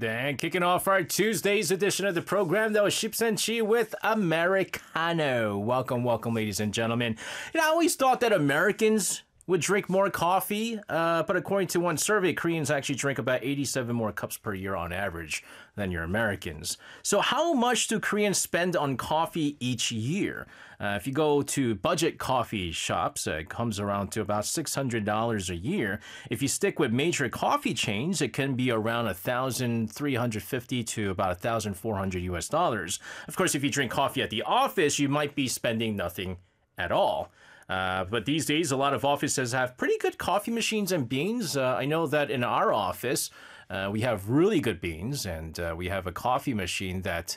Then kicking off our Tuesday's edition of the program, that was Ships and Chi with Americano. Welcome, ladies and gentlemen. I always thought that Americans would drink more coffee, but according to one survey, Koreans actually drink about 87 more cups per year on average than your Americans. So how much do Koreans spend on coffee each year? If you go to budget coffee shops, it comes around to about $600 a year. If you stick with major coffee chains, it can be around $1,350 to about $1,400 US dollars. Of course, if you drink coffee at the office, you might be spending nothing at all. But these days, a lot of offices have pretty good coffee machines and beans. I know that in our office, we have really good beans, and we have a coffee machine that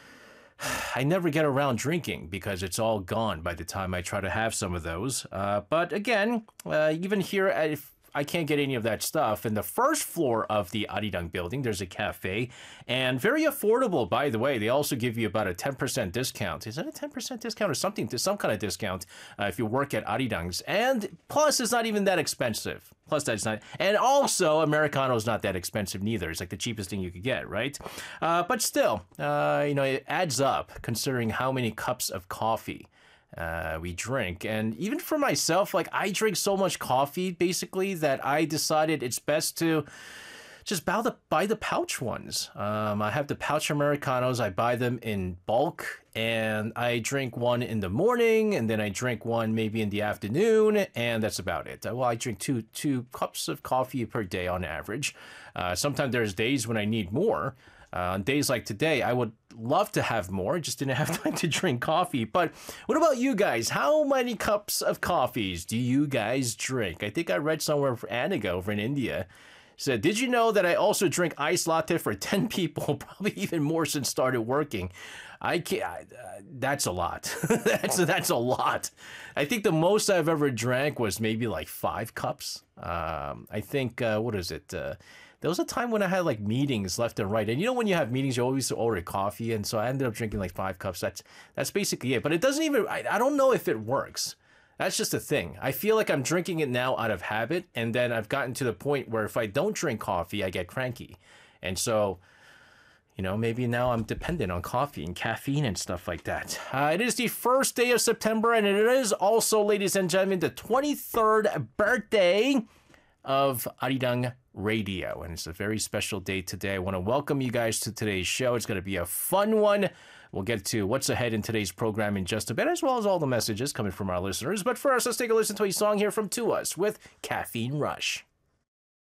I never get around drinking because it's all gone by the time I try to have some of those. But again, even here, if I can't get any of that stuff. In the first floor of the Arirang building, there's a cafe, and very affordable, by the way. They also give you about a 10% discount. Is that a 10% discount or something? Some kind of discount if you work at Arirang's. And plus, it's not even that expensive. Plus, that's not. And also, Americano is not that expensive neither. It's like the cheapest thing you could get, right? But still, it adds up considering how many cups of coffee we drink. And even for myself, like I drink so much coffee basically that I decided it's best to just buy the pouch ones. I have the pouch Americanos. I buy them in bulk, and I drink one in the morning, and then I drink one maybe in the afternoon, and that's about it. Well, I drink two cups of coffee per day on average. Sometimes there's days when I need more. On days like today, I would love to have more, just didn't have time to drink coffee. But what about you guys? How many cups of coffees do you guys drink? I think I read somewhere for Aniga over in India. Said, did you know that I also drink iced latte for 10 people? Probably even more since started working. I can't, that's a lot. that's a lot. I think the most I've ever drank was maybe like 5 cups. I think, what is it? There was a time when I had like meetings left and right. And when you have meetings, you always order coffee. And so I ended up drinking like 5 cups. That's basically it. But it doesn't even, I don't know if it works. That's just the thing. I feel like I'm drinking it now out of habit. And then I've gotten to the point where if I don't drink coffee, I get cranky. And so, maybe now I'm dependent on coffee and caffeine and stuff like that. It is the first day of September. And it is also, ladies and gentlemen, the 23rd birthday of Arirang Radio, and it's a very special day today. I want to welcome you guys to today's show. It's going to be a fun one. We'll get to what's ahead in today's program in just a bit, as well as all the messages coming from our listeners. But first, let's take a listen to a song here from To Us with Caffeine Rush.